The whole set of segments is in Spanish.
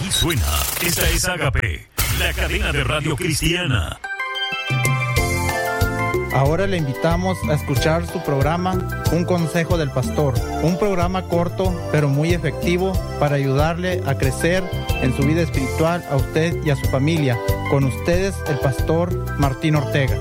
Aquí suena, esta es Agape, la cadena de radio cristiana. Ahora le invitamos a escuchar su programa Un Consejo del Pastor, un programa corto pero muy efectivo para ayudarle a crecer en su vida espiritual a usted y a su familia. Con ustedes, el pastor Martín Ortega.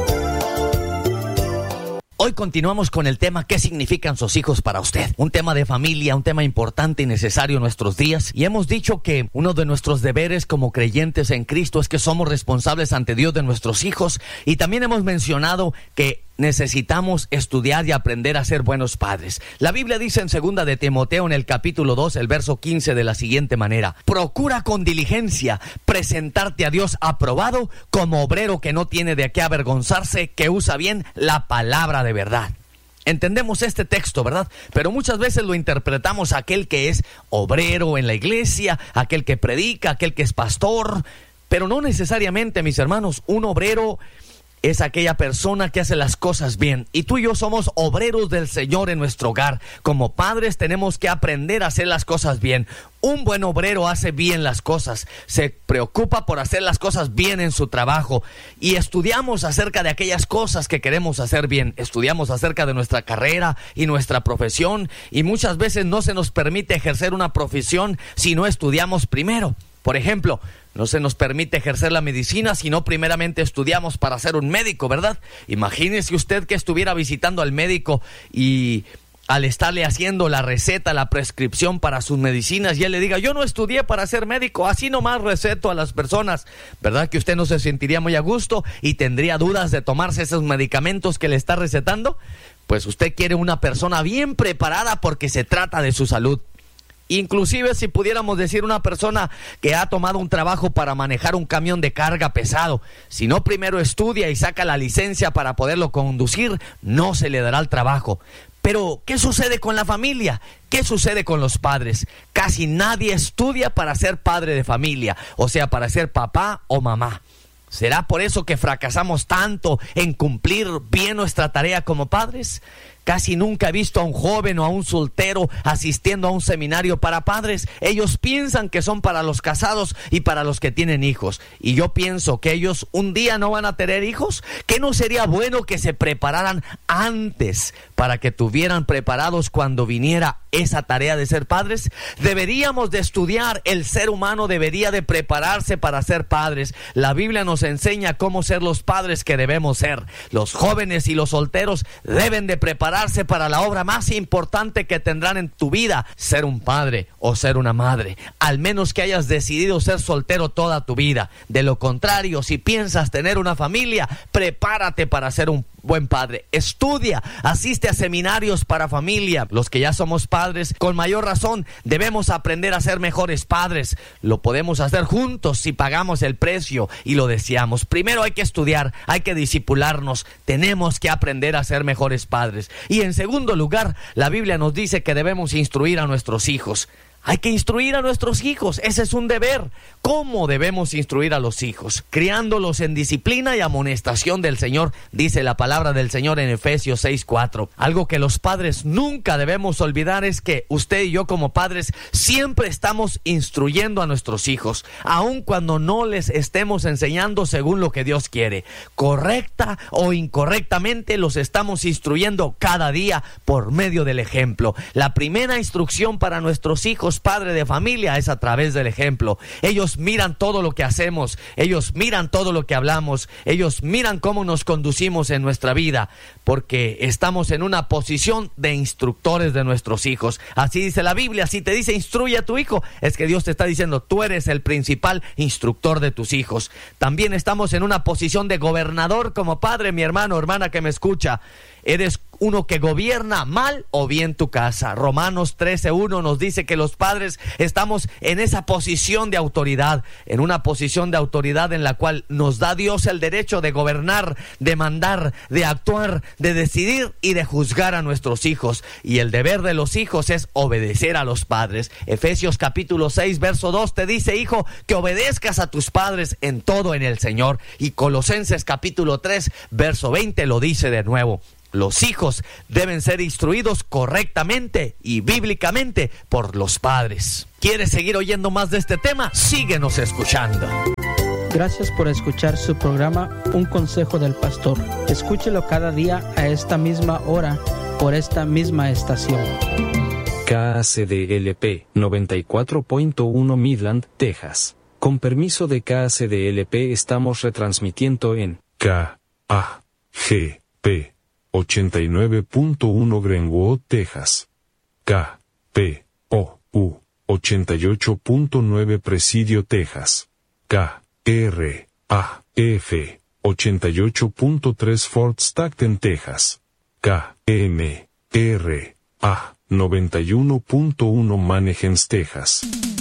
Hoy continuamos con el tema ¿qué significan sus hijos para usted? Un tema de familia, un tema importante y necesario en nuestros días. Y hemos dicho que uno de nuestros deberes como creyentes en Cristo es que somos responsables ante Dios de nuestros hijos. Y también hemos mencionado que necesitamos estudiar y aprender a ser buenos padres. La Biblia dice en 2 de Timoteo, en el capítulo 2, el verso 15, de la siguiente manera: procura con diligencia presentarte a Dios aprobado como obrero que no tiene de qué avergonzarse, que usa bien la palabra de verdad. Entendemos este texto, ¿verdad? Pero muchas veces lo interpretamos a aquel que es obrero en la iglesia, aquel que predica, aquel que es pastor. Pero no necesariamente, mis hermanos. Un obrero es aquella persona que hace las cosas bien. Y tú y yo somos obreros del Señor en nuestro hogar. Como padres tenemos que aprender a hacer las cosas bien. Un buen obrero hace bien las cosas, se preocupa por hacer las cosas bien en su trabajo. Y estudiamos acerca de aquellas cosas que queremos hacer bien. Estudiamos acerca de nuestra carrera y nuestra profesión. Y muchas veces no se nos permite ejercer una profesión si no estudiamos primero. Por ejemplo, no se nos permite ejercer la medicina si no primeramente estudiamos para ser un médico, ¿verdad? Imagínese usted que estuviera visitando al médico y al estarle haciendo la receta, la prescripción para sus medicinas, y él le diga: yo no estudié para ser médico, así nomás receto a las personas. ¿Verdad que usted no se sentiría muy a gusto y tendría dudas de tomarse esos medicamentos que le está recetando? Pues usted quiere una persona bien preparada porque se trata de su salud. Inclusive si pudiéramos decir una persona que ha tomado un trabajo para manejar un camión de carga pesado, si no primero estudia y saca la licencia para poderlo conducir, no se le dará el trabajo. Pero, ¿qué sucede con la familia? ¿Qué sucede con los padres? Casi nadie estudia para ser padre de familia, o sea, para ser papá o mamá. ¿Será por eso que fracasamos tanto en cumplir bien nuestra tarea como padres? Casi nunca he visto a un joven o a un soltero asistiendo a un seminario para padres. Ellos piensan que son para los casados y para los que tienen hijos. Y yo pienso que ellos un día no van a tener hijos. ¿Qué no sería bueno que se prepararan antes para que tuvieran preparados cuando viniera esa tarea de ser padres? Deberíamos de estudiar. El ser humano debería de prepararse para ser padres. La Biblia nos enseña cómo ser los padres que debemos ser. Los jóvenes y los solteros deben de prepararse para la obra más importante que tendrán en tu vida: ser un padre o ser una madre. Al menos que hayas decidido ser soltero toda tu vida. De lo contrario, si piensas tener una familia, prepárate para ser un buen padre. Estudia, asiste a seminarios para familia. Los que ya somos padres, con mayor razón, debemos aprender a ser mejores padres. Lo podemos hacer juntos si pagamos el precio y lo deseamos. Primero hay que estudiar, hay que discipularnos. Tenemos que aprender a ser mejores padres. Y en segundo lugar, la Biblia nos dice que debemos instruir a nuestros hijos. Hay que instruir a nuestros hijos, ese es un deber. ¿Cómo debemos instruir a los hijos? Criándolos en disciplina y amonestación del Señor, dice la palabra del Señor en Efesios 6:4. Algo que los padres nunca debemos olvidar es que usted y yo como padres siempre estamos instruyendo a nuestros hijos, aun cuando no les estemos enseñando según lo que Dios quiere. Correcta o incorrectamente, los estamos instruyendo cada día por medio del ejemplo. La primera instrucción para nuestros hijos, padre de familia, es a través del ejemplo. Ellos miran todo lo que hacemos, ellos miran todo lo que hablamos, ellos miran cómo nos conducimos en nuestra vida, porque estamos en una posición de instructores de nuestros hijos. Así dice la Biblia. Si te dice instruye a tu hijo, es que Dios te está diciendo: tú eres el principal instructor de tus hijos. También estamos en una posición de gobernador como padre, mi hermano, hermana que me escucha. Eres uno que gobierna mal o bien tu casa. Romanos 13:1 nos dice que los padres estamos en esa posición de autoridad, en una posición de autoridad en la cual nos da Dios el derecho de gobernar, de mandar, de actuar, de decidir y de juzgar a nuestros hijos. Y el deber de los hijos es obedecer a los padres. Efesios capítulo 6 verso 2 te dice: hijo, que obedezcas a tus padres en todo en el Señor. Y Colosenses capítulo 3 verso 20 lo dice de nuevo: Los hijos deben ser instruidos correctamente y bíblicamente por los padres. ¿Quieres seguir oyendo más de este tema? Síguenos escuchando. Gracias por escuchar su programa Un Consejo del Pastor. Escúchelo cada día a esta misma hora por esta misma estación. KACDLP 94.1 Midland, Texas. Con permiso de KACDLP estamos retransmitiendo en KAGP 89.1 Greenwood, Texas. KPOU 88.9 Presidio, Texas. KRAF 88.3 Fort Stockton, Texas. KMRA 91.1 Mannheim, Texas.